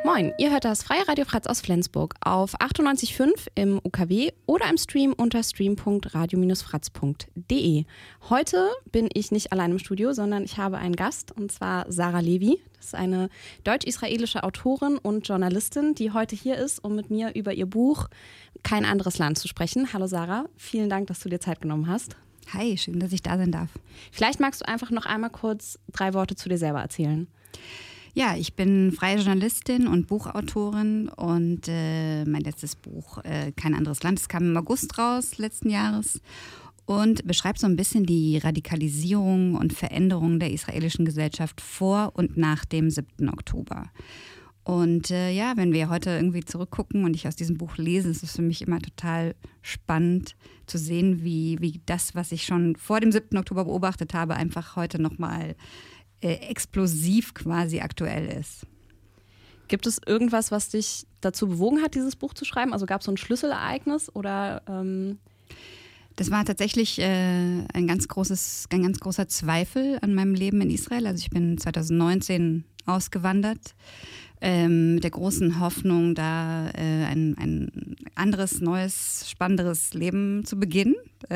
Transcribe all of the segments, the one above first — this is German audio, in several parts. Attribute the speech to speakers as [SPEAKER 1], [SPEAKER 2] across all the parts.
[SPEAKER 1] Moin, ihr hört das Freie Radio Fratz aus Flensburg auf 98.5 im UKW oder im Stream unter stream.radio-fratz.de. Heute bin ich nicht allein im Studio, sondern ich habe einen Gast, und zwar Sarah Levi. Das ist eine deutsch-israelische Autorin und Journalistin, die heute hier ist, um mit mir über ihr Buch Kein anderes Land zu sprechen. Hallo Sarah, vielen Dank, dass du dir Zeit genommen hast.
[SPEAKER 2] Hi, schön, dass ich da sein darf.
[SPEAKER 1] Vielleicht magst du einfach noch einmal kurz 3 Worte zu dir selber erzählen.
[SPEAKER 2] Ja, ich bin freie Journalistin und Buchautorin und mein letztes Buch, Kein anderes Land, das kam im August raus letzten Jahres und beschreibt so ein bisschen die Radikalisierung und Veränderung der israelischen Gesellschaft vor und nach dem 7. Oktober. Und wenn wir heute irgendwie zurückgucken und ich aus diesem Buch lese, ist es für mich immer total spannend zu sehen, wie das, was ich schon vor dem 7. Oktober beobachtet habe, einfach heute nochmal explosiv quasi aktuell ist.
[SPEAKER 1] Gibt es irgendwas, was dich dazu bewogen hat, dieses Buch zu schreiben? Also gab es so ein Schlüsselereignis oder?
[SPEAKER 2] Das war tatsächlich ein ganz großer Zweifel an meinem Leben in Israel. Also ich bin 2019 ausgewandert mit der großen Hoffnung, da ein anderes, neues, spannenderes Leben zu beginnen.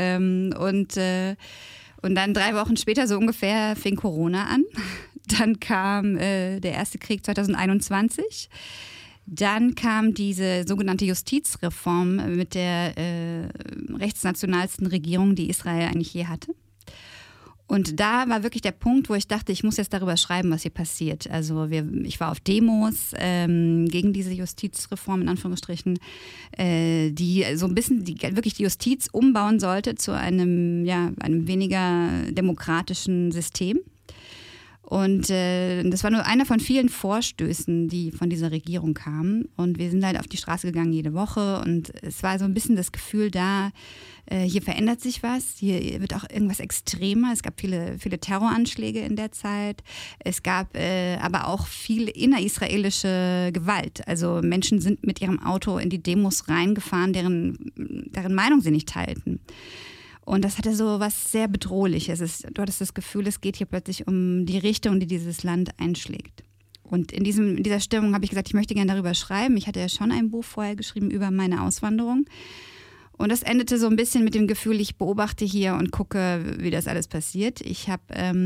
[SPEAKER 2] Und dann 3 Wochen später so ungefähr fing Corona an. Dann kam der erste Krieg 2021. Dann kam diese sogenannte Justizreform mit der rechtsnationalsten Regierung, die Israel eigentlich je hatte. Und da war wirklich der Punkt, wo ich dachte, ich muss jetzt darüber schreiben, was hier passiert. Also ich war auf Demos gegen diese Justizreform in Anführungsstrichen, die so ein bisschen wirklich die Justiz umbauen sollte zu einem weniger demokratischen System. Und das war nur einer von vielen Vorstößen, die von dieser Regierung kamen. Und wir sind halt auf die Straße gegangen jede Woche. Und es war so ein bisschen das Gefühl da, hier verändert sich was, hier wird auch irgendwas extremer. Es gab viele Terroranschläge in der Zeit. Es gab aber auch viel innerisraelische Gewalt. Also Menschen sind mit ihrem Auto in die Demos reingefahren, deren Meinung sie nicht teilten. Und das hatte so was sehr Bedrohliches. Du hattest das Gefühl, es geht hier plötzlich um die Richtung, die dieses Land einschlägt. Und in dieser Stimmung habe ich gesagt, ich möchte gerne darüber schreiben. Ich hatte ja schon ein Buch vorher geschrieben über meine Auswanderung. Und das endete so ein bisschen mit dem Gefühl, ich beobachte hier und gucke, wie das alles passiert. Ich habe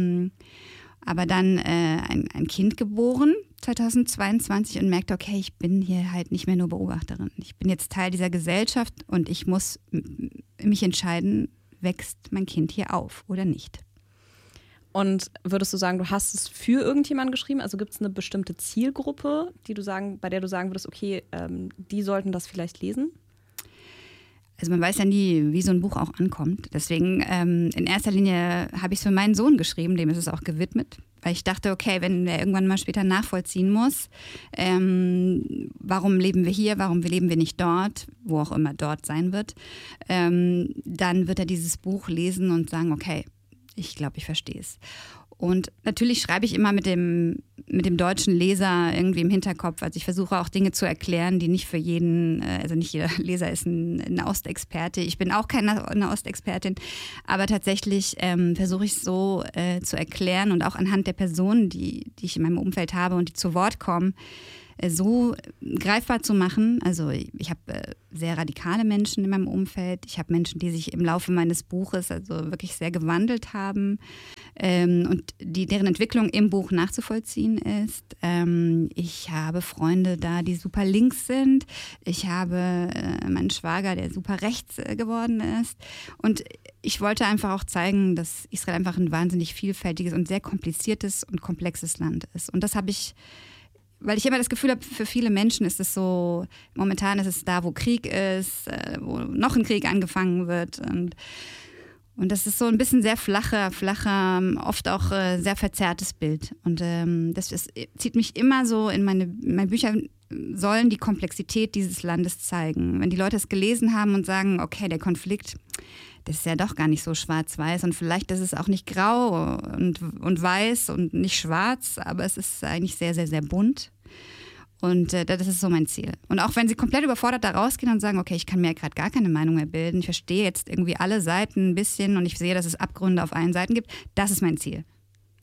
[SPEAKER 2] aber dann ein Kind geboren, 2022, und merkte, okay, ich bin hier halt nicht mehr nur Beobachterin. Ich bin jetzt Teil dieser Gesellschaft und ich muss mich entscheiden, wächst mein Kind hier auf oder nicht.
[SPEAKER 1] Und würdest du sagen, du hast es für irgendjemanden geschrieben? Also gibt es eine bestimmte Zielgruppe, bei der du sagen würdest, okay, die sollten das vielleicht lesen?
[SPEAKER 2] Also man weiß ja nie, wie so ein Buch auch ankommt. Deswegen in erster Linie habe ich es für meinen Sohn geschrieben, dem ist es auch gewidmet. Weil ich dachte, okay, wenn er irgendwann mal später nachvollziehen muss, warum leben wir hier, warum leben wir nicht dort, wo auch immer dort sein wird, dann wird er dieses Buch lesen und sagen, okay, ich glaube, ich verstehe es. Und natürlich schreibe ich immer mit dem deutschen Leser irgendwie im Hinterkopf. Also ich versuche auch Dinge zu erklären, die nicht für jeden, also nicht jeder Leser ist ein Ostexperte. Ich bin auch keine Ostexpertin, aber tatsächlich versuche ich es so zu erklären und auch anhand der Personen, die ich in meinem Umfeld habe und die zu Wort kommen, so greifbar zu machen. Also ich habe sehr radikale Menschen in meinem Umfeld. Ich habe Menschen, die sich im Laufe meines Buches also wirklich sehr gewandelt haben und deren Entwicklung im Buch nachzuvollziehen ist. Ich habe Freunde da, die super links sind. Ich habe meinen Schwager, der super rechts geworden ist. Und ich wollte einfach auch zeigen, dass Israel einfach ein wahnsinnig vielfältiges und sehr kompliziertes und komplexes Land ist. Und das habe ich, weil ich immer das Gefühl habe, für viele Menschen ist es so, momentan ist es da, wo Krieg ist, wo noch ein Krieg angefangen wird. Und das ist so ein bisschen sehr flacher, oft auch sehr verzerrtes Bild. Und zieht mich immer so in meine Bücher, sollen die Komplexität dieses Landes zeigen. Wenn die Leute es gelesen haben und sagen, okay, der Konflikt, das ist ja doch gar nicht so schwarz-weiß und vielleicht ist es auch nicht grau und weiß und nicht schwarz, aber es ist eigentlich sehr, sehr, sehr bunt. Und das ist so mein Ziel. Und auch wenn sie komplett überfordert da rausgehen und sagen, okay, ich kann mir gerade gar keine Meinung mehr bilden, ich verstehe jetzt irgendwie alle Seiten ein bisschen und ich sehe, dass es Abgründe auf allen Seiten gibt, das ist mein Ziel.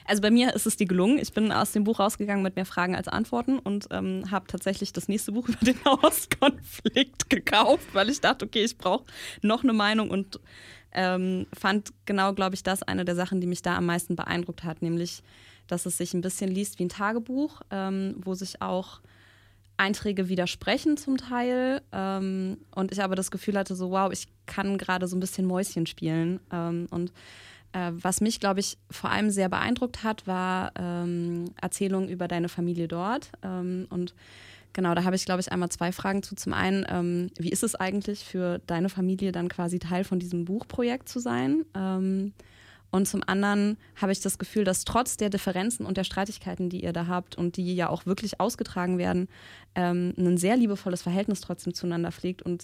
[SPEAKER 1] Also bei mir ist es dir gelungen. Ich bin aus dem Buch rausgegangen mit mehr Fragen als Antworten und habe tatsächlich das nächste Buch über den Nahostkonflikt gekauft, weil ich dachte, okay, ich brauche noch eine Meinung und fand genau, glaube ich, das eine der Sachen, die mich da am meisten beeindruckt hat, nämlich, dass es sich ein bisschen liest wie ein Tagebuch, wo sich auch Einträge widersprechen zum Teil und ich aber das Gefühl hatte, so wow, ich kann gerade so ein bisschen Mäuschen spielen und was mich, glaube ich, vor allem sehr beeindruckt hat, war Erzählungen über deine Familie dort und genau, da habe ich, glaube ich, einmal 2 Fragen zu. Zum einen, wie ist es eigentlich für deine Familie dann quasi Teil von diesem Buchprojekt zu sein? Und zum anderen habe ich das Gefühl, dass trotz der Differenzen und der Streitigkeiten, die ihr da habt und die ja auch wirklich ausgetragen werden, ein sehr liebevolles Verhältnis trotzdem zueinander pflegt. Und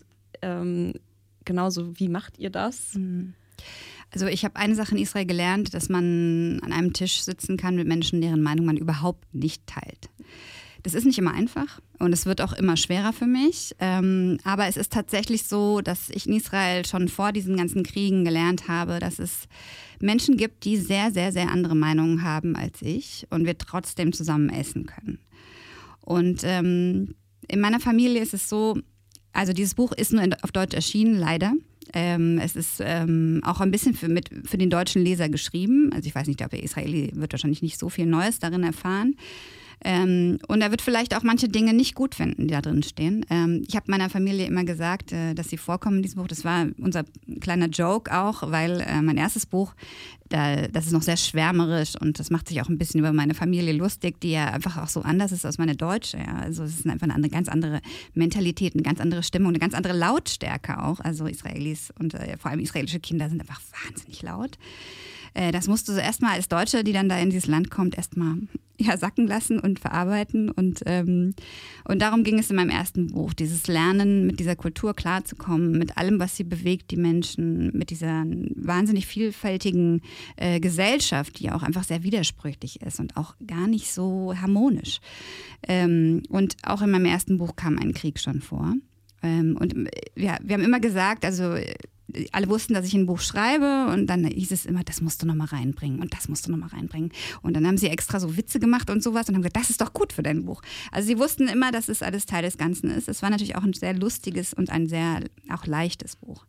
[SPEAKER 1] genauso, wie macht ihr das?
[SPEAKER 2] Also ich habe eine Sache in Israel gelernt, dass man an einem Tisch sitzen kann mit Menschen, deren Meinung man überhaupt nicht teilt. Das ist nicht immer einfach und es wird auch immer schwerer für mich. Aber es ist tatsächlich so, dass ich in Israel schon vor diesen ganzen Kriegen gelernt habe, dass es Menschen gibt, die sehr, sehr, sehr andere Meinungen haben als ich und wir trotzdem zusammen essen können. Und in meiner Familie ist es so, also dieses Buch ist nur auf Deutsch erschienen, leider. Es ist auch ein bisschen für den deutschen Leser geschrieben. Also ich weiß nicht, der Israeli wird wahrscheinlich nicht so viel Neues darin erfahren. Und er wird vielleicht auch manche Dinge nicht gut finden, die da drin stehen. Ich habe meiner Familie immer gesagt, dass sie vorkommen in diesem Buch. Das war unser kleiner Joke auch, weil mein erstes Buch, das ist noch sehr schwärmerisch und das macht sich auch ein bisschen über meine Familie lustig, die ja einfach auch so anders ist als meine deutsche. Ja. Also es ist einfach eine ganz andere Mentalität, eine ganz andere Stimmung, eine ganz andere Lautstärke auch. Also Israelis und vor allem israelische Kinder sind einfach wahnsinnig laut. Das musst du so erstmal als Deutsche, die dann da in dieses Land kommt, erstmal sacken lassen und verarbeiten. Und darum ging es in meinem ersten Buch, dieses Lernen, mit dieser Kultur klarzukommen, mit allem, was sie bewegt, die Menschen, mit dieser wahnsinnig vielfältigen Gesellschaft, die auch einfach sehr widersprüchlich ist und auch gar nicht so harmonisch. Und auch in meinem ersten Buch kam ein Krieg schon vor. Und wir haben immer gesagt, also alle wussten, dass ich ein Buch schreibe und dann hieß es immer, das musst du noch mal reinbringen und das musst du noch mal reinbringen. Und dann haben sie extra so Witze gemacht und sowas und haben gesagt, das ist doch gut für dein Buch. Also sie wussten immer, dass es alles Teil des Ganzen ist. Es war natürlich auch ein sehr lustiges und ein sehr auch leichtes Buch.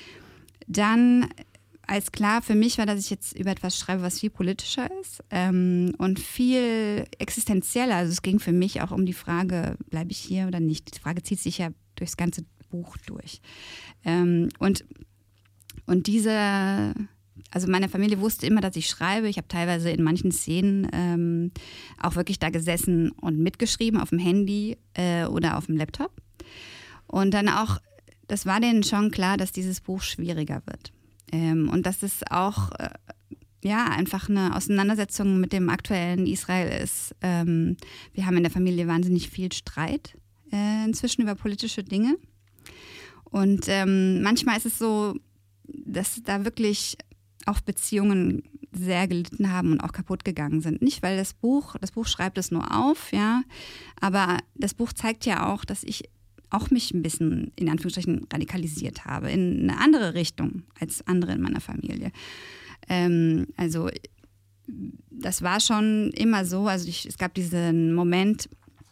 [SPEAKER 2] Dann als klar für mich war, dass ich jetzt über etwas schreibe, was viel politischer ist und viel existenzieller. Also es ging für mich auch um die Frage, bleibe ich hier oder nicht? Die Frage zieht sich ja durchs ganze Buch durch. Und also meine Familie wusste immer, dass ich schreibe. Ich habe teilweise in manchen Szenen auch wirklich da gesessen und mitgeschrieben auf dem Handy oder auf dem Laptop. Und dann auch, das war denen schon klar, dass dieses Buch schwieriger wird. Und dass es auch einfach eine Auseinandersetzung mit dem aktuellen Israel ist. Wir haben in der Familie wahnsinnig viel Streit inzwischen über politische Dinge. Und manchmal ist es so, dass da wirklich auch Beziehungen sehr gelitten haben und auch kaputt gegangen sind. Nicht, weil das Buch schreibt es nur auf, ja, aber das Buch zeigt ja auch, dass ich auch mich ein bisschen, in Anführungsstrichen, radikalisiert habe, in eine andere Richtung als andere in meiner Familie. Also das war schon immer so, also es gab diesen Moment,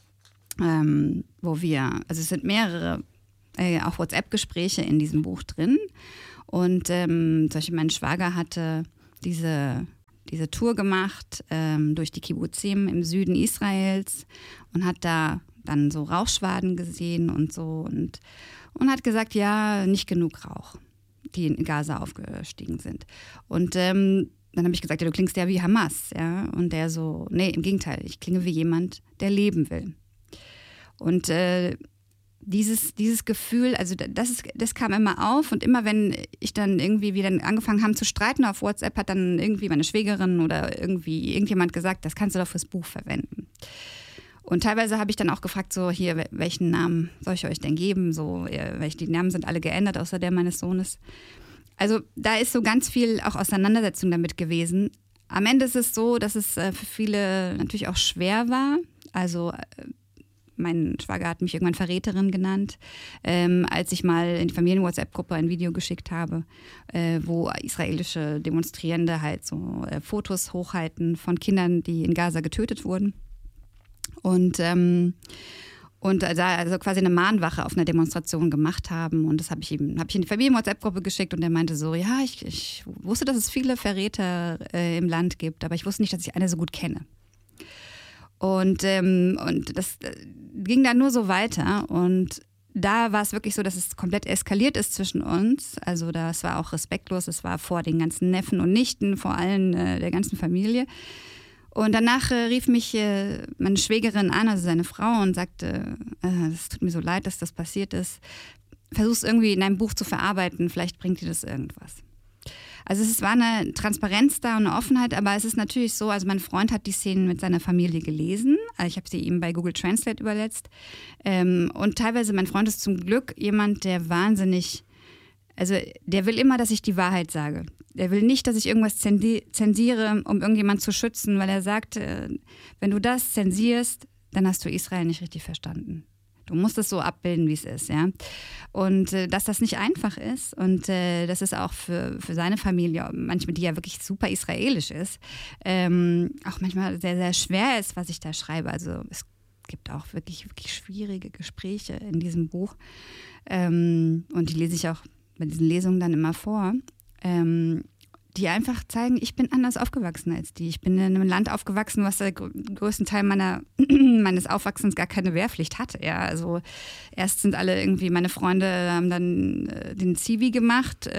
[SPEAKER 2] wo also es sind mehrere auch WhatsApp-Gespräche in diesem Buch drin. Und zum Beispiel mein Schwager hatte diese Tour gemacht durch die Kibbuzim im Süden Israels und hat da dann so Rauchschwaden gesehen und so und hat gesagt, ja, nicht genug Rauch, die in Gaza aufgestiegen sind. Und dann habe ich gesagt, ja, du klingst ja wie Hamas. Ja? Und der so, nee, im Gegenteil, ich klinge wie jemand, der leben will. Und dieses Gefühl, also das kam immer auf und immer wenn ich dann irgendwie wieder angefangen haben zu streiten auf WhatsApp, hat dann irgendwie meine Schwägerin oder irgendwie irgendjemand gesagt, das kannst du doch fürs Buch verwenden. Und teilweise habe ich dann auch gefragt, so hier, welchen Namen soll ich euch denn geben? So, die Namen sind alle geändert, außer der meines Sohnes. Also da ist so ganz viel auch Auseinandersetzung damit gewesen. Am Ende ist es so, dass es für viele natürlich auch schwer war. Also Mein Schwager hat mich irgendwann Verräterin genannt, als ich mal in die Familien-WhatsApp-Gruppe ein Video geschickt habe, wo israelische Demonstrierende halt so Fotos hochhalten von Kindern, die in Gaza getötet wurden. Und da also quasi eine Mahnwache auf einer Demonstration gemacht haben. Und das habe ich in die Familien-WhatsApp-Gruppe geschickt und der meinte so, ja, ich wusste, dass es viele Verräter im Land gibt, aber ich wusste nicht, dass ich eine so gut kenne. Und das ging dann nur so weiter. Und da war es wirklich so, dass es komplett eskaliert ist zwischen uns. Also das war auch respektlos. Es war vor den ganzen Neffen und Nichten, vor allem der ganzen Familie. Und danach rief mich meine Schwägerin an, also seine Frau, und sagte, es tut mir so leid, dass das passiert ist. Versuch es irgendwie in deinem Buch zu verarbeiten, vielleicht bringt dir das irgendwas. Also es war eine Transparenz da und eine Offenheit, aber es ist natürlich so, also mein Freund hat die Szenen mit seiner Familie gelesen. Ich habe sie ihm bei Google Translate übersetzt. Und teilweise, mein Freund ist zum Glück jemand, der wahnsinnig, also der will immer, dass ich die Wahrheit sage. Er will nicht, dass ich irgendwas zensiere, um irgendjemanden zu schützen, weil er sagt, wenn du das zensierst, dann hast du Israel nicht richtig verstanden. Du musst es so abbilden, wie es ist, ja. Und dass das nicht einfach ist und dass es auch für seine Familie, manchmal die ja wirklich super israelisch ist, auch manchmal sehr, sehr schwer ist, was ich da schreibe. Also es gibt auch wirklich, wirklich schwierige Gespräche in diesem Buch. Und die lese ich auch bei diesen Lesungen dann immer vor. Die einfach zeigen, ich bin anders aufgewachsen als die. Ich bin in einem Land aufgewachsen, was der größten Teil meines Aufwachsens gar keine Wehrpflicht hatte. Ja, also erst sind alle irgendwie, meine Freunde haben dann den Zivi gemacht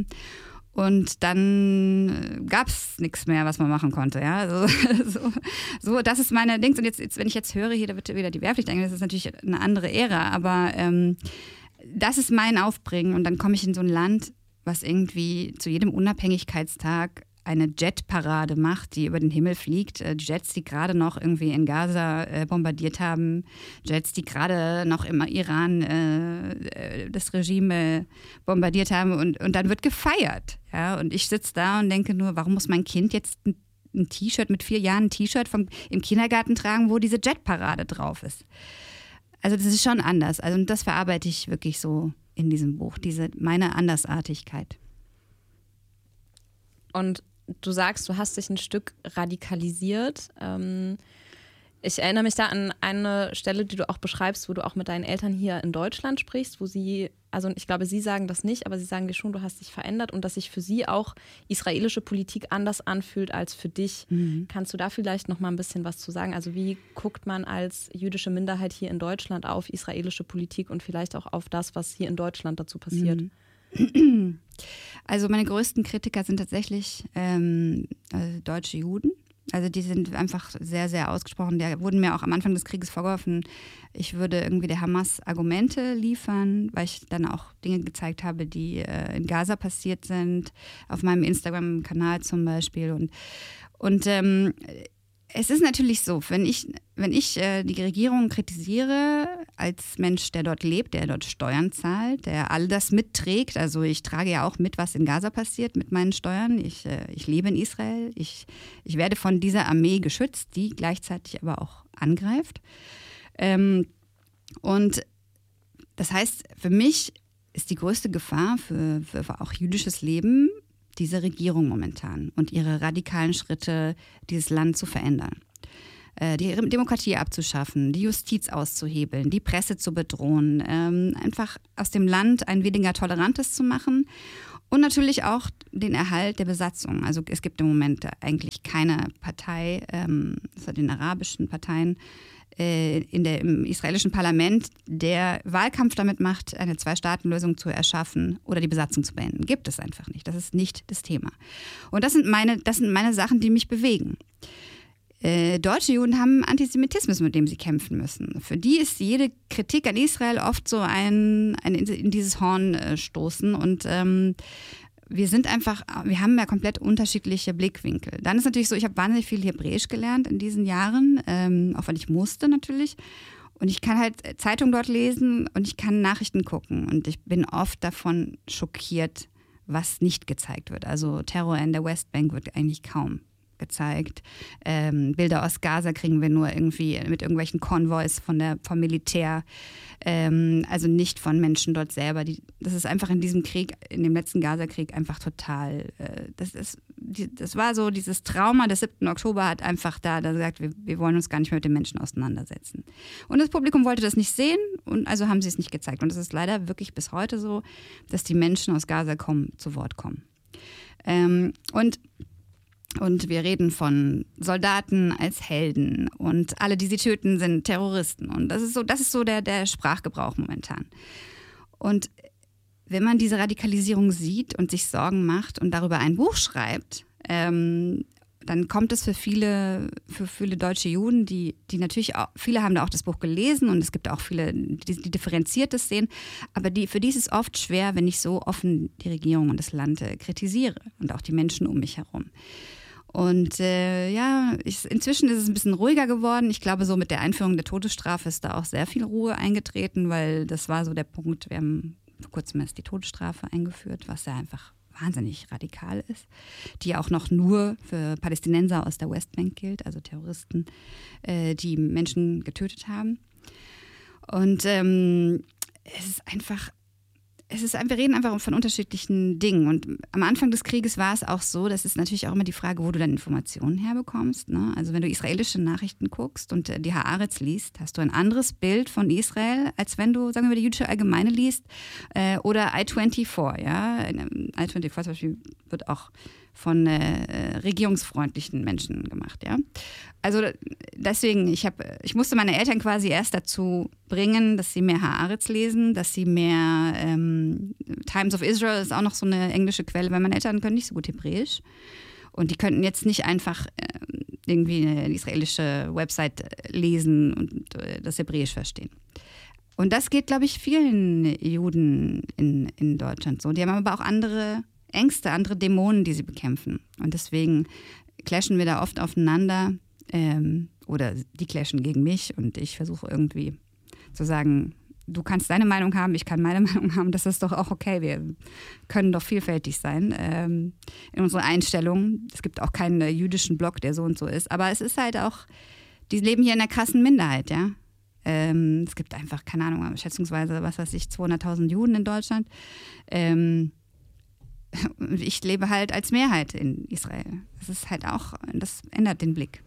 [SPEAKER 2] und dann gab es nichts mehr, was man machen konnte. Ja, also, so, das ist meine Dings. Und jetzt, wenn ich jetzt höre, hier, da wird wieder die Wehrpflicht eingesetzt, das ist natürlich eine andere Ära, aber das ist mein Aufbringen und dann komme ich in so ein Land, was irgendwie zu jedem Unabhängigkeitstag eine Jetparade macht, die über den Himmel fliegt. Jets, die gerade noch irgendwie in Gaza bombardiert haben. Jets, die gerade noch im Iran das Regime bombardiert haben. Und dann wird gefeiert. Ja? Und ich sitze da und denke nur, warum muss mein Kind jetzt ein T-Shirt mit 4 Jahren, ein T-Shirt im Kindergarten tragen, wo diese Jetparade drauf ist? Also das ist schon anders. Also und das verarbeite ich wirklich so in diesem Buch, meine Andersartigkeit.
[SPEAKER 1] Und du sagst, du hast dich ein Stück radikalisiert. Ich erinnere mich da an eine Stelle, die du auch beschreibst, wo du auch mit deinen Eltern hier in Deutschland sprichst, wo sie, also ich glaube, sie sagen das nicht, aber sie sagen dir schon, du hast dich verändert und dass sich für sie auch israelische Politik anders anfühlt als für dich. Mhm. Kannst du da vielleicht noch mal ein bisschen was zu sagen? Also wie guckt man als jüdische Minderheit hier in Deutschland auf israelische Politik und vielleicht auch auf das, was hier in Deutschland dazu passiert?
[SPEAKER 2] Also meine größten Kritiker sind tatsächlich deutsche Juden. Also die sind einfach sehr, sehr ausgesprochen. Da wurden mir auch am Anfang des Krieges vorgeworfen, ich würde irgendwie der Hamas Argumente liefern, weil ich dann auch Dinge gezeigt habe, die in Gaza passiert sind, auf meinem Instagram-Kanal zum Beispiel. Und es ist natürlich so, wenn ich die Regierung kritisiere als Mensch, der dort lebt, der dort Steuern zahlt, der all das mitträgt, also ich trage ja auch mit, was in Gaza passiert mit meinen Steuern. Ich lebe in Israel, ich werde von dieser Armee geschützt, die gleichzeitig aber auch angreift. Und das heißt, für mich ist die größte Gefahr für auch jüdisches Leben diese Regierung momentan und ihre radikalen Schritte, dieses Land zu verändern. Die Demokratie abzuschaffen, die Justiz auszuhebeln, die Presse zu bedrohen, einfach aus dem Land ein weniger tolerantes zu machen und natürlich auch den Erhalt der Besatzung. Also es gibt im Moment eigentlich keine Partei, außer den arabischen Parteien, im israelischen Parlament, der Wahlkampf damit macht, eine 2-Staaten-Lösung zu erschaffen oder die Besatzung zu beenden. Gibt es einfach nicht. Das ist nicht das Thema. Und das sind meine Sachen, die mich bewegen. Deutsche Juden haben Antisemitismus, mit dem sie kämpfen müssen. Für die ist jede Kritik an Israel oft so ein in dieses Horn stoßen und wir haben ja komplett unterschiedliche Blickwinkel. Dann ist natürlich so, ich habe wahnsinnig viel Hebräisch gelernt in diesen Jahren, auch weil ich musste natürlich. Und ich kann halt Zeitung dort lesen und ich kann Nachrichten gucken. Und ich bin oft davon schockiert, was nicht gezeigt wird. Also Terror in der Westbank wird eigentlich kaum gezeigt. Bilder aus Gaza kriegen wir nur irgendwie mit irgendwelchen Konvois vom Militär, also nicht von Menschen dort selber. Das ist einfach in diesem Krieg, in dem letzten Gaza-Krieg einfach total, das war so, dieses Trauma des 7. Oktober hat einfach da gesagt, wir wollen uns gar nicht mehr mit den Menschen auseinandersetzen. Und das Publikum wollte das nicht sehen und also haben sie es nicht gezeigt. Und es ist leider wirklich bis heute so, dass die Menschen aus Gaza zu Wort kommen. Und wir reden von Soldaten als Helden und alle, die sie töten, sind Terroristen. Und das ist so der Sprachgebrauch momentan. Und wenn man diese Radikalisierung sieht und sich Sorgen macht und darüber ein Buch schreibt, dann kommt es für viele deutsche Juden, die natürlich auch, viele haben da auch das Buch gelesen und es gibt auch viele, die Differenziertes sehen, aber für die ist es oft schwer, wenn ich so offen die Regierung und das Land kritisiere und auch die Menschen um mich herum. Und inzwischen ist es ein bisschen ruhiger geworden. Ich glaube, so mit der Einführung der Todesstrafe ist da auch sehr viel Ruhe eingetreten, weil das war so der Punkt, wir haben vor kurzem erst die Todesstrafe eingeführt, was ja einfach wahnsinnig radikal ist, die auch noch nur für Palästinenser aus der Westbank gilt, also Terroristen, die Menschen getötet haben. Und wir reden einfach von unterschiedlichen Dingen. Und am Anfang des Krieges war es auch so, das ist natürlich auch immer die Frage, wo du dann Informationen herbekommst. Ne? Also wenn du israelische Nachrichten guckst und die Haaretz liest, hast du ein anderes Bild von Israel, als wenn du, sagen wir, die jüdische Allgemeine liest oder I-24. Ja? I-24 zum Beispiel wird auch von regierungsfreundlichen Menschen gemacht. Ja? Also deswegen, ich musste meine Eltern quasi erst dazu bringen, dass sie mehr Haaretz lesen, dass sie mehr Times of Israel ist auch noch so eine englische Quelle, weil meine Eltern können nicht so gut Hebräisch. Und die könnten jetzt nicht einfach irgendwie eine israelische Website lesen und das Hebräisch verstehen. Und das geht, glaube ich, vielen Juden in Deutschland so. Die haben aber auch andere Ängste, andere Dämonen, die sie bekämpfen. Und deswegen clashen wir da oft aufeinander oder die clashen gegen mich und ich versuche irgendwie zu sagen, du kannst deine Meinung haben, ich kann meine Meinung haben, das ist doch auch okay, wir können doch vielfältig sein in unserer Einstellung. Es gibt auch keinen jüdischen Blog, der so und so ist, aber es ist halt auch, die leben hier in einer krassen Minderheit, ja. Es gibt einfach, keine Ahnung, schätzungsweise, 200.000 Juden in Deutschland. Ich lebe halt als Mehrheit in Israel. Das ist halt auch, das ändert den Blick.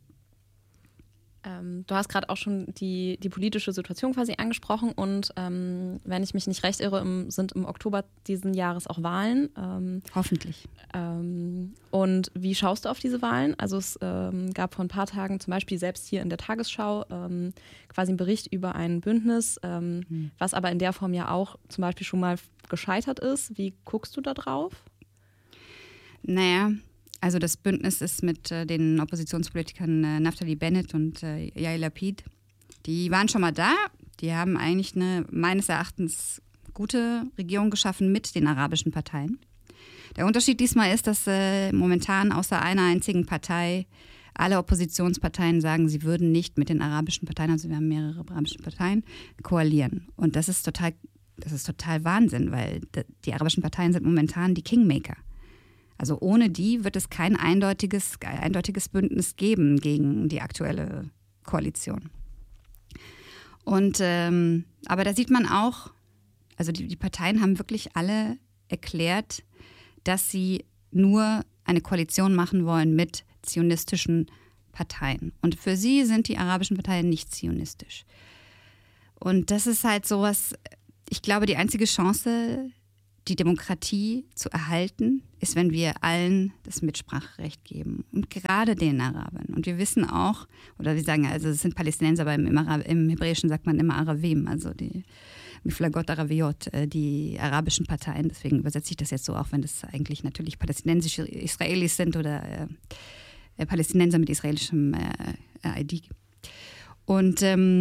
[SPEAKER 1] Du hast gerade auch schon die politische Situation quasi angesprochen und wenn ich mich nicht recht irre, sind im Oktober diesen Jahres auch Wahlen.
[SPEAKER 2] Hoffentlich.
[SPEAKER 1] Und wie schaust du auf diese Wahlen? Also es gab vor ein paar Tagen zum Beispiel selbst hier in der Tagesschau quasi einen Bericht über ein Bündnis, was aber in der Form ja auch zum Beispiel schon mal gescheitert ist. Wie guckst du da drauf?
[SPEAKER 2] Naja, also das Bündnis ist mit den Oppositionspolitikern Naftali Bennett und Yair Lapid. Die waren schon mal da. Die haben eigentlich eine meines Erachtens gute Regierung geschaffen mit den arabischen Parteien. Der Unterschied diesmal ist, dass momentan außer einer einzigen Partei alle Oppositionsparteien sagen, sie würden nicht mit den arabischen Parteien, also wir haben mehrere arabische Parteien, koalieren. Und das ist total Wahnsinn, weil die arabischen Parteien sind momentan die Kingmaker. Also ohne die wird es kein eindeutiges Bündnis geben gegen die aktuelle Koalition. Und aber da sieht man auch, also die Parteien haben wirklich alle erklärt, dass sie nur eine Koalition machen wollen mit zionistischen Parteien. Und für sie sind die arabischen Parteien nicht zionistisch. Und das ist halt sowas, ich glaube, die einzige Chance, die Demokratie zu erhalten, ist, wenn wir allen das Mitspracherecht geben. Und gerade den Arabern. Und wir wissen auch, oder wir sagen, also es sind Palästinenser, aber im Hebräischen sagt man immer Aravim, also die Miflagot Araviot, die arabischen Parteien. Deswegen übersetze ich das jetzt so, auch wenn das eigentlich natürlich palästinensische Israelis sind oder Palästinenser mit israelischem ID. Und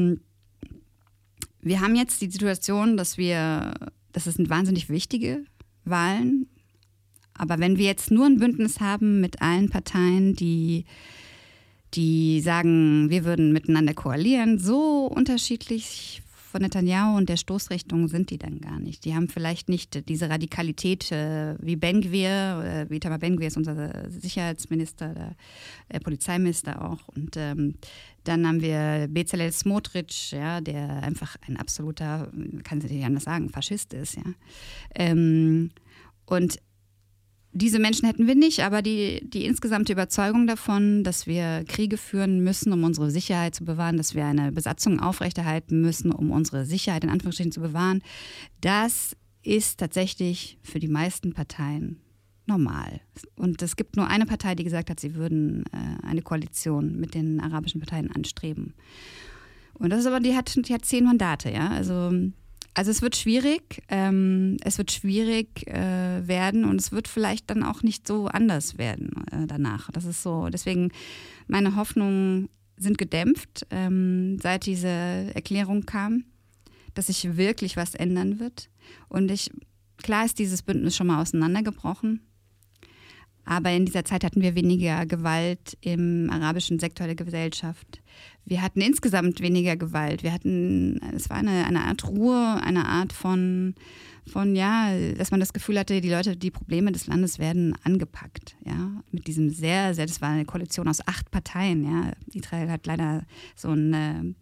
[SPEAKER 2] wir haben jetzt die Situation, das sind wahnsinnig wichtige Wahlen. Aber wenn wir jetzt nur ein Bündnis haben mit allen Parteien, die sagen, wir würden miteinander koalieren, so unterschiedlich von Netanyahu und der Stoßrichtung sind die dann gar nicht. Die haben vielleicht nicht diese Radikalität wie Ben-Gvir, oder wie Itamar Ben-Gvir ist unser Sicherheitsminister, der Polizeiminister auch. Und dann haben wir Bezalel Smotrich, ja, der einfach ein absoluter, kann sich nicht anders sagen, Faschist ist. Ja. Und diese Menschen hätten wir nicht, aber die insgesamte Überzeugung davon, dass wir Kriege führen müssen, um unsere Sicherheit zu bewahren, dass wir eine Besatzung aufrechterhalten müssen, um unsere Sicherheit in Anführungsstrichen zu bewahren, das ist tatsächlich für die meisten Parteien normal. Und es gibt nur eine Partei, die gesagt hat, sie würden eine Koalition mit den arabischen Parteien anstreben. Und das ist aber, die hat 10 Mandate, ja, also es wird schwierig, werden und es wird vielleicht dann auch nicht so anders werden danach. Das ist so, deswegen meine Hoffnungen sind gedämpft, seit diese Erklärung kam, dass sich wirklich was ändern wird. Und klar ist dieses Bündnis schon mal auseinandergebrochen, aber in dieser Zeit hatten wir weniger Gewalt im arabischen Sektor der Gesellschaft. Wir hatten insgesamt weniger Gewalt. Es war eine Art Ruhe, eine Art von dass man das Gefühl hatte, die Leute, die Probleme des Landes werden angepackt. Ja, mit diesem das war eine Koalition aus 8 Parteien. Ja, Israel hat leider so eine,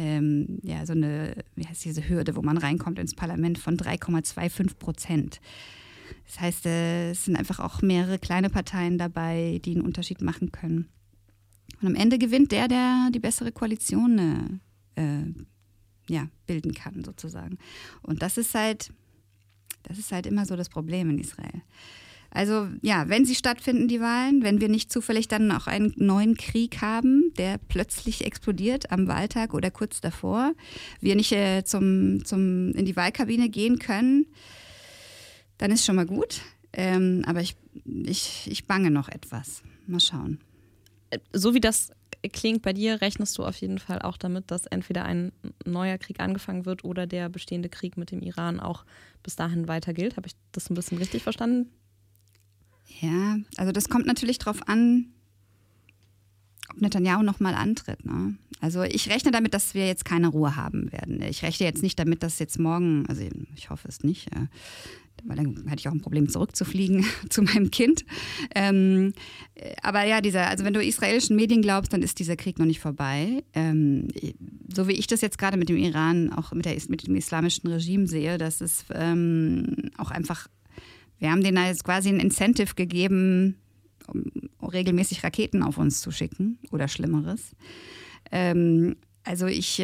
[SPEAKER 2] wie heißt diese Hürde, wo man reinkommt ins Parlament von 3,25%. Das heißt, es sind einfach auch mehrere kleine Parteien dabei, die einen Unterschied machen können. Und am Ende gewinnt der die bessere Koalition bilden kann, sozusagen. Und das ist halt immer so das Problem in Israel. Also ja, wenn sie stattfinden, die Wahlen, wenn wir nicht zufällig dann auch einen neuen Krieg haben, der plötzlich explodiert am Wahltag oder kurz davor, wir nicht in die Wahlkabine gehen können, dann ist schon mal gut. Aber ich bange noch etwas. Mal schauen.
[SPEAKER 1] So wie das klingt bei dir, rechnest du auf jeden Fall auch damit, dass entweder ein neuer Krieg angefangen wird oder der bestehende Krieg mit dem Iran auch bis dahin weiter gilt. Habe ich das ein bisschen richtig verstanden?
[SPEAKER 2] Ja, also das kommt natürlich drauf an, ob Netanyahu nochmal antritt. Ne? Also ich rechne damit, dass wir jetzt keine Ruhe haben werden. Ich rechne jetzt nicht damit, dass jetzt morgen, also ich hoffe es nicht, weil dann hätte ich auch ein Problem zurückzufliegen zu meinem Kind. Aber ja, also wenn du israelischen Medien glaubst, dann ist dieser Krieg noch nicht vorbei. So wie ich das jetzt gerade mit dem Iran, auch mit dem islamischen Regime sehe, dass es auch einfach, wir haben denen jetzt quasi ein Incentive gegeben, um regelmäßig Raketen auf uns zu schicken oder Schlimmeres. Also ich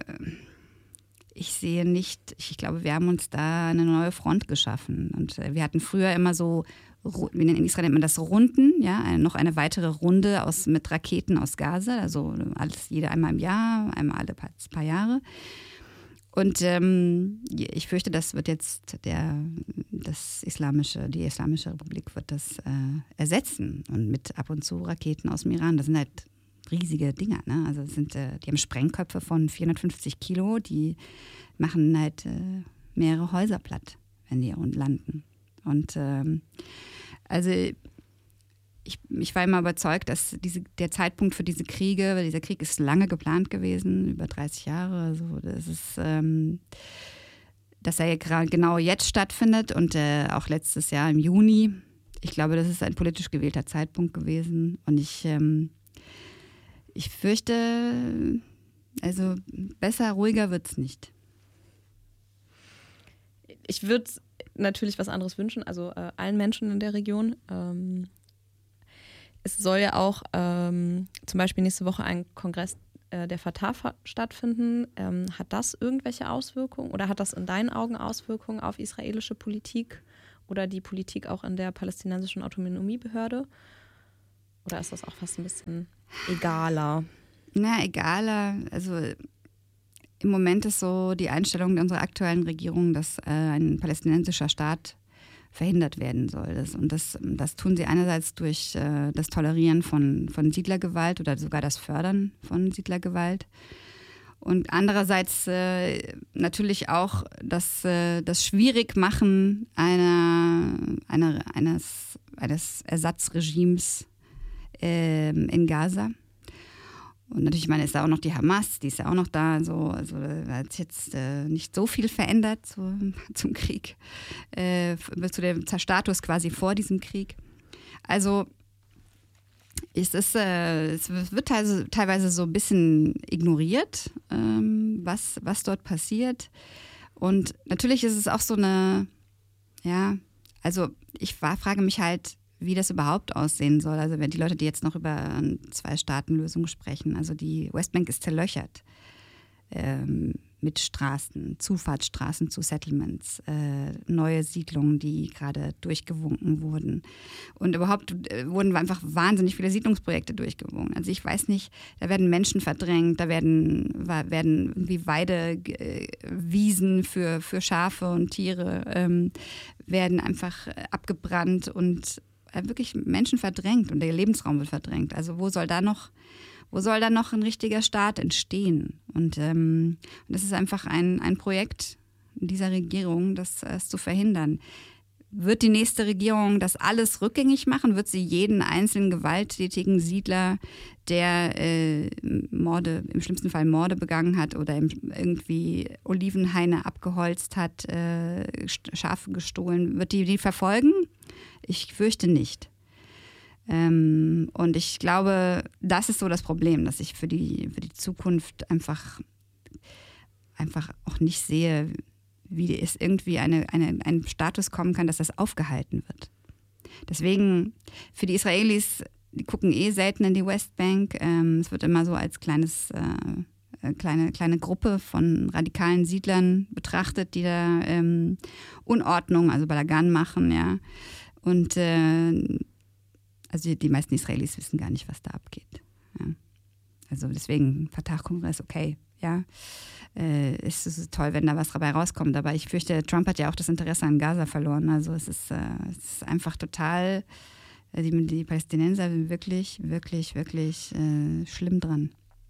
[SPEAKER 2] sehe nicht, ich glaube, wir haben uns da eine neue Front geschaffen. Und wir hatten früher immer so, in Israel nennt man das Runden, ja, noch eine weitere Runde mit Raketen aus Gaza, also jede einmal im Jahr, einmal alle paar Jahre. Und ich fürchte, das wird jetzt die Islamische Republik wird das ersetzen und mit ab und zu Raketen aus dem Iran. Das sind halt riesige Dinger, ne? Also die haben Sprengköpfe von 450 Kilo, die machen halt mehrere Häuser platt, wenn die landen. Und also ich war immer überzeugt, dass der Zeitpunkt für diese Kriege, weil dieser Krieg ist lange geplant gewesen, über 30 Jahre, also das ist, dass er genau jetzt stattfindet und auch letztes Jahr im Juni. Ich glaube, das ist ein politisch gewählter Zeitpunkt gewesen und ich fürchte, also besser, ruhiger wird es nicht.
[SPEAKER 1] Ich würde natürlich was anderes wünschen, also allen Menschen in der Region. Es soll ja auch zum Beispiel nächste Woche ein Kongress der Fatah stattfinden. Hat das irgendwelche Auswirkungen oder hat das in deinen Augen Auswirkungen auf israelische Politik oder die Politik auch in der palästinensischen Autonomiebehörde? Oder ist das auch fast ein bisschen egaler?
[SPEAKER 2] Na, egaler. Also im Moment ist so die Einstellung unserer aktuellen Regierung, dass ein palästinensischer Staat verhindert werden soll. Das tun sie einerseits durch das Tolerieren von Siedlergewalt oder sogar das Fördern von Siedlergewalt. Und andererseits natürlich auch das Schwierigmachen eines Ersatzregimes in Gaza. Und natürlich, ich meine, ist da auch noch die Hamas, die ist ja auch noch da. Also da hat jetzt nicht so viel verändert zum Krieg, zu dem Status quasi vor diesem Krieg. Also es wird teilweise so ein bisschen ignoriert, was dort passiert. Und natürlich ist es auch so eine, ja, also ich frage mich halt, wie das überhaupt aussehen soll. Also wenn die Leute, die jetzt noch über eine Zwei-Staaten-Lösung sprechen, also die Westbank ist zerlöchert mit Straßen, Zufahrtsstraßen zu Settlements, neue Siedlungen, die gerade durchgewunken wurden. Und überhaupt wurden einfach wahnsinnig viele Siedlungsprojekte durchgewunken. Also ich weiß nicht, da werden Menschen verdrängt, da werden irgendwie Weidewiesen für Schafe und Tiere werden einfach abgebrannt und wirklich Menschen verdrängt und der Lebensraum wird verdrängt. Also wo soll da noch ein richtiger Staat entstehen? Und das ist einfach ein Projekt dieser Regierung, das zu verhindern. Wird die nächste Regierung das alles rückgängig machen? Wird sie jeden einzelnen gewalttätigen Siedler, der im schlimmsten Fall Morde begangen hat oder irgendwie Olivenhaine abgeholzt hat, Schafe gestohlen, wird die verfolgen? Ich fürchte nicht. Und ich glaube, das ist so das Problem, dass ich für die Zukunft einfach auch nicht sehe, wie es irgendwie einen Status kommen kann, dass das aufgehalten wird. Deswegen für die Israelis, die gucken selten in die Westbank. Es wird immer so als kleine Gruppe von radikalen Siedlern betrachtet, die da Unordnung, also Balagan machen, ja. Und also die meisten Israelis wissen gar nicht, was da abgeht. Ja. Also deswegen, Fatah-Kongress, okay, ja. Es ist toll, wenn da was dabei rauskommt. Aber ich fürchte, Trump hat ja auch das Interesse an Gaza verloren. Also es ist einfach total, die Palästinenser sind wirklich, wirklich, wirklich schlimm dran.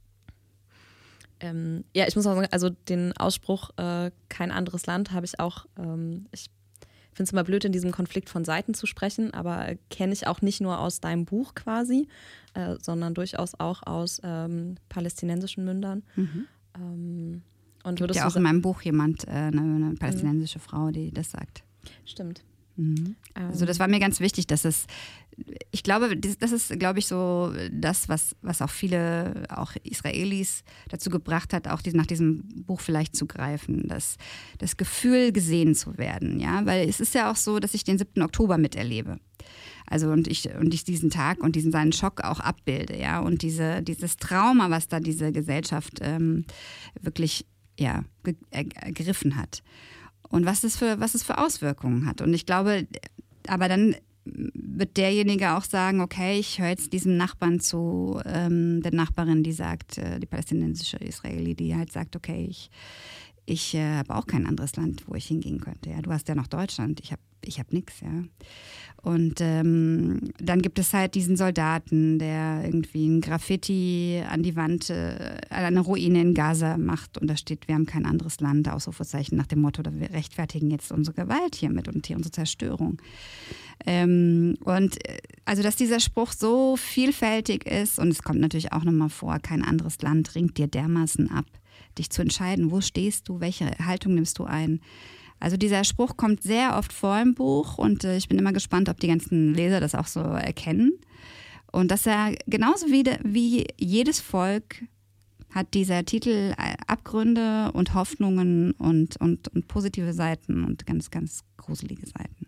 [SPEAKER 3] Ja, ich muss auch sagen, also den Ausspruch kein anderes Land habe ich auch, ich finde es immer blöd, in diesem Konflikt von Seiten zu sprechen, aber kenne ich auch nicht nur aus deinem Buch quasi, sondern durchaus auch aus palästinensischen Mündern. Und
[SPEAKER 2] gibt ja auch in meinem Buch jemand, eine palästinensische Frau, die das sagt.
[SPEAKER 3] Stimmt.
[SPEAKER 2] Also das war mir ganz wichtig, dass ich glaube, das ist, glaube ich, so das, was auch viele, auch Israelis dazu gebracht hat, auch nach diesem Buch vielleicht zu greifen, das Gefühl, gesehen zu werden, ja, weil es ist ja auch so, dass ich den 7. Oktober miterlebe. Also und ich diesen Tag und seinen Schock auch abbilde, ja, und dieses Trauma, was da diese Gesellschaft wirklich, ja, ergriffen hat. Und was es für Auswirkungen hat. Und ich glaube, aber dann wird derjenige auch sagen, okay, ich höre jetzt diesem Nachbarn zu, der Nachbarin, die sagt, die palästinensische Israeli, die halt sagt, okay, ich habe auch kein anderes Land, wo ich hingehen könnte. Ja, du hast ja noch Deutschland, ich hab nichts, ja. Und dann gibt es halt diesen Soldaten, der irgendwie ein Graffiti an die Wand, eine Ruine in Gaza macht und da steht, wir haben kein anderes Land, Ausrufezeichen nach dem Motto, wir rechtfertigen jetzt unsere Gewalt hiermit und hier unsere Zerstörung. Und also, dass dieser Spruch so vielfältig ist und es kommt natürlich auch nochmal vor, kein anderes Land ringt dir dermaßen ab, dich zu entscheiden, wo stehst du, welche Haltung nimmst du ein. Also dieser Spruch kommt sehr oft vor im Buch und ich bin immer gespannt, ob die ganzen Leser das auch so erkennen. Und dass er genauso wie jedes Volk hat dieser Titel Abgründe und Hoffnungen und positive Seiten und ganz, ganz gruselige Seiten.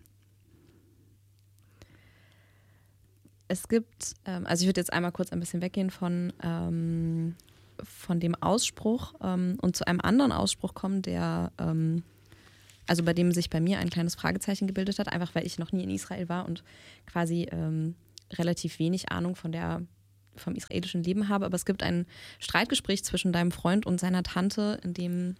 [SPEAKER 3] Es gibt, also ich würde jetzt einmal kurz ein bisschen weggehen von dem Ausspruch und zu einem anderen Ausspruch kommen, der also bei dem sich bei mir ein kleines Fragezeichen gebildet hat, einfach weil ich noch nie in Israel war und quasi relativ wenig Ahnung vom israelischen Leben habe. Aber es gibt ein Streitgespräch zwischen deinem Freund und seiner Tante, in dem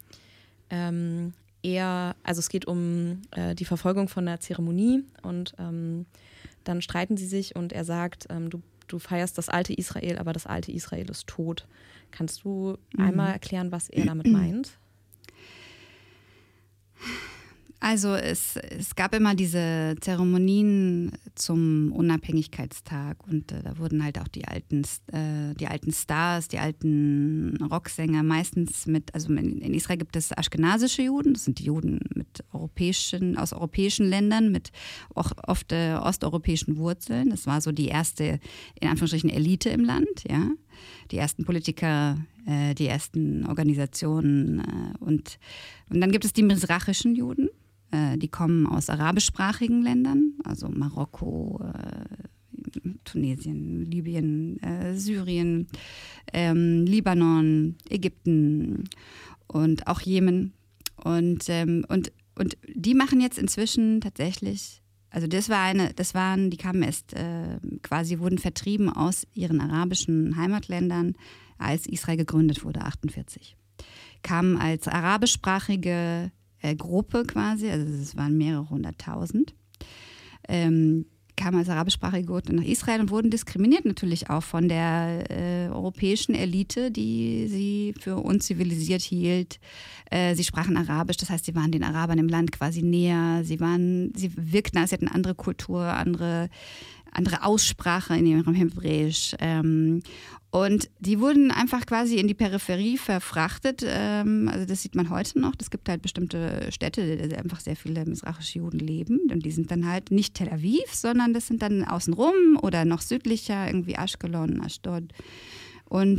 [SPEAKER 3] also es geht um die Verfolgung von der Zeremonie und dann streiten sie sich und er sagt, du feierst das alte Israel, aber das alte Israel ist tot. Kannst du einmal erklären, was er damit meint?
[SPEAKER 2] Also es gab immer diese Zeremonien zum Unabhängigkeitstag und da wurden halt auch die alten Stars, die alten Rocksänger meistens also in Israel gibt es aschkenasische Juden, das sind die Juden aus europäischen Ländern mit auch oft osteuropäischen Wurzeln. Das war so die erste, in Anführungsstrichen, Elite im Land, ja. Die ersten Politiker, die ersten Organisationen und dann gibt es die misrachischen Juden. Die kommen aus arabischsprachigen Ländern, also Marokko, Tunesien, Libyen, Syrien, Libanon, Ägypten und auch Jemen. Und die machen jetzt inzwischen tatsächlich, also die kamen erst quasi, wurden vertrieben aus ihren arabischen Heimatländern, als Israel gegründet wurde, 1948. Kamen als arabischsprachige Gruppe quasi, also es waren mehrere 100.000, kamen als arabischsprachige Gruppe nach Israel und wurden diskriminiert natürlich auch von der europäischen Elite, die sie für unzivilisiert hielt. Sie sprachen Arabisch, das heißt, sie waren den Arabern im Land quasi näher, sie wirkten, als hätten andere Kultur, andere Aussprache in ihrem Hebräisch. Und die wurden einfach quasi in die Peripherie verfrachtet. Also das sieht man heute noch. Es gibt halt bestimmte Städte, wo einfach sehr viele misrachische Juden leben. Und die sind dann halt nicht Tel Aviv, sondern das sind dann außenrum oder noch südlicher, irgendwie Ashkelon, Ashdod. Und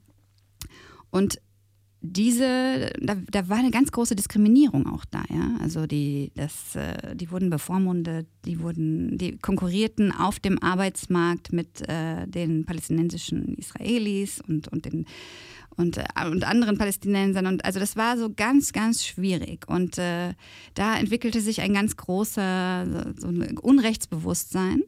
[SPEAKER 2] da war eine ganz große Diskriminierung auch da, ja. Also die wurden bevormundet, die konkurrierten auf dem Arbeitsmarkt mit den palästinensischen Israelis und anderen Palästinensern. Und also das war so ganz, ganz schwierig. Und da entwickelte sich ein ganz großer so ein Unrechtsbewusstsein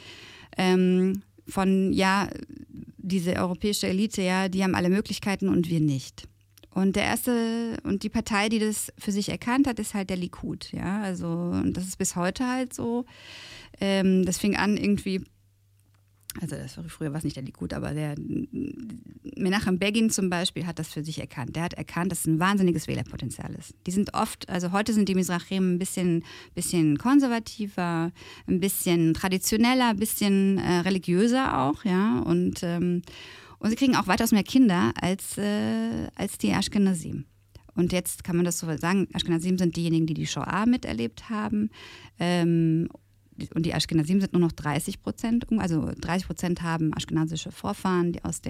[SPEAKER 2] von, ja, diese europäische Elite, ja, die haben alle Möglichkeiten und wir nicht. Und die Partei, die das für sich erkannt hat, ist halt der Likud, ja, also und das ist bis heute halt so. Das fing an irgendwie, also früher war es nicht der Likud, aber der Menachem Begin zum Beispiel hat das für sich erkannt. Der hat erkannt, dass es ein wahnsinniges Wählerpotenzial ist. Die sind oft, also heute sind die Mizrachim ein bisschen konservativer, ein bisschen traditioneller, ein bisschen religiöser auch, ja, und sie kriegen auch weitaus mehr Kinder als die Ashkenazim. Und jetzt kann man das so sagen, Ashkenazim sind diejenigen, die die Shoah miterlebt haben. Und die Ashkenazim sind nur noch 30%. Also 30% haben aschkenazische Vorfahren, die aus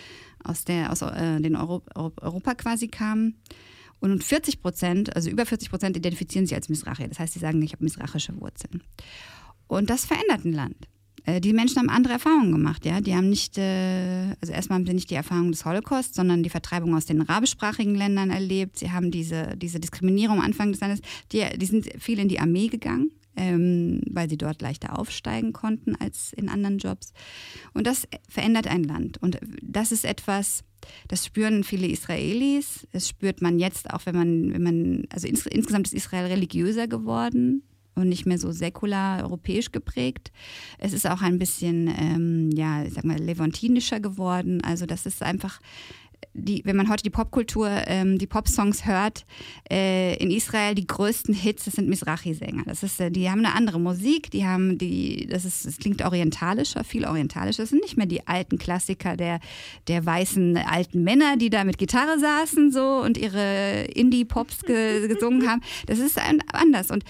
[SPEAKER 2] Europa quasi kamen. Und 40%, also über 40% identifizieren sich als Mizrachi. Das heißt, sie sagen, ich habe mizrachische Wurzeln. Und das verändert ein Land. Die Menschen haben andere Erfahrungen gemacht, ja. Die haben nicht, also erstmal haben sie nicht die Erfahrung des Holocaust, sondern die Vertreibung aus den arabischsprachigen Ländern erlebt. Sie haben diese Diskriminierung am Anfang des Landes, die sind viel in die Armee gegangen, weil sie dort leichter aufsteigen konnten als in anderen Jobs. Und das verändert ein Land. Und das ist etwas, das spüren viele Israelis. Das spürt man jetzt auch, wenn man, also insgesamt ist Israel religiöser geworden und nicht mehr so säkular europäisch geprägt. Es ist auch ein bisschen, ich sag mal, levantinischer geworden. Also das ist einfach, wenn man heute die Popkultur, die Popsongs hört, in Israel die größten Hits, das sind Mizrachi-Sänger. Die haben eine andere Musik, das klingt orientalischer, viel orientalischer. Das sind nicht mehr die alten Klassiker der weißen alten Männer, die da mit Gitarre saßen so und ihre Indie-Pops gesungen haben. Das ist anders. Und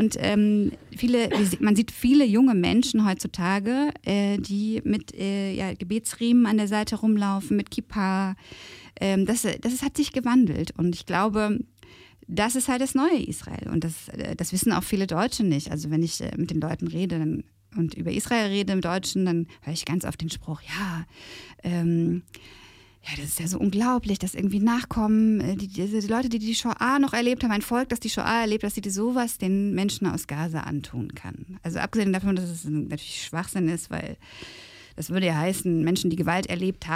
[SPEAKER 2] man sieht viele junge Menschen heutzutage, die mit Gebetsriemen an der Seite rumlaufen, mit Kippa. Das hat sich gewandelt und ich glaube, das ist halt das neue Israel und das wissen auch viele Deutsche nicht. Also wenn ich mit den Leuten rede und über Israel rede im Deutschen, dann höre ich ganz oft den Spruch, das ist ja so unglaublich, dass irgendwie Nachkommen, die Leute, die die Shoah noch erlebt haben, ein Volk, das die Shoah erlebt, dass sie sowas den Menschen aus Gaza antun kann. Also abgesehen davon, dass es natürlich Schwachsinn ist, weil das würde ja heißen, Menschen, die Gewalt erlebt haben,